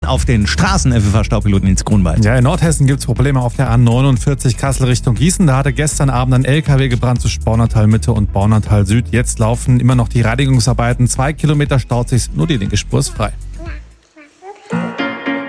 auf den Straßen, FFH-Staupiloten ins Grunwald. Ja, in Nordhessen gibt es Probleme auf der A49 Kassel Richtung Gießen. Da hatte gestern Abend ein LKW gebrannt zwischen Bornatal Mitte und Bornatal Süd. Jetzt laufen immer noch die Reinigungsarbeiten. 2 Kilometer staut sich, nur die linke Spur ist frei.